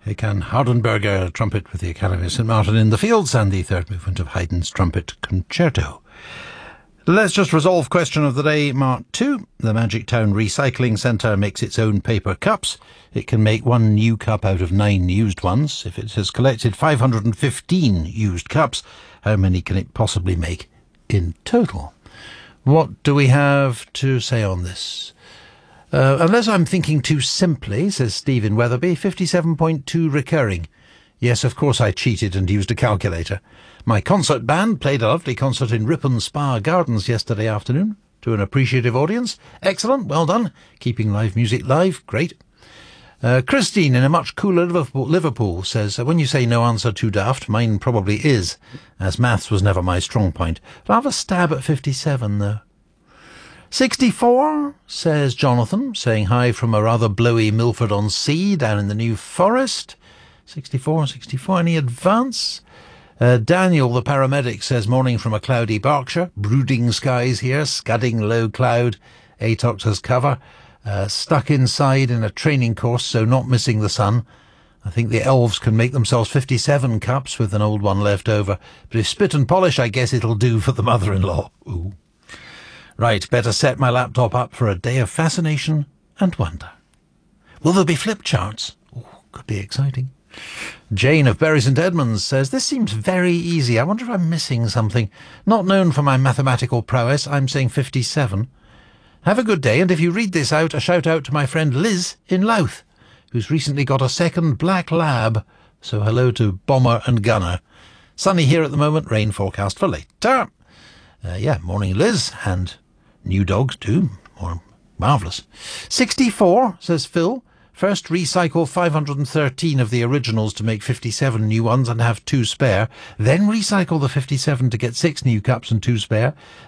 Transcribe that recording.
Håkan Hardenberger trumpet with the Academy of St Martin in the Fields, and the third movement of Haydn's Trumpet Concerto. Let's just resolve question of the day, Mark 2. The Magic Town Recycling Centre makes its own paper cups. It can make one new cup out of 9 used ones. If it has collected 515 used cups, how many can it possibly make in total? What do we have to say on this? Unless I'm thinking too simply, says Stephen Weatherby, 57.2 recurring. Yes, of course I cheated and used a calculator. My concert band played a lovely concert in Ripon Spa Gardens yesterday afternoon to an appreciative audience. Excellent, well done. Keeping live music live, great. Christine in a much cooler Liverpool says, when you say no answer too daft, mine probably is, as maths was never my strong point. But I'll have a stab at 57 though. 64, says Jonathan, saying hi from a rather blowy Milford-on-Sea down in the New Forest. 64, any advance? Daniel, the paramedic, says morning from a cloudy Berkshire. Brooding skies here, scudding low cloud. Atox's cover. Stuck inside in a training course, so not missing the sun. I think the elves can make themselves 57 cups with an old one left over. But if spit and polish, I guess it'll do for the mother-in-law. Ooh. Right, better set my laptop up for a day of fascination and wonder. Will there be flip charts? Oh, could be exciting. Jane of Bury St Edmunds says, this seems very easy. I wonder if I'm missing something. Not known for my mathematical prowess, I'm saying 57. Have a good day, and if you read this out, a shout out to my friend Liz in Louth, who's recently got a second black lab. So hello to Bomber and Gunner. Sunny here at the moment, rain forecast for later. Morning Liz, and new dogs too. More marvellous. 64, says Phil. First recycle 513 of the originals to make 57 new ones and have 2 spare. Then recycle the 57 to get 6 new cups and 2 spare.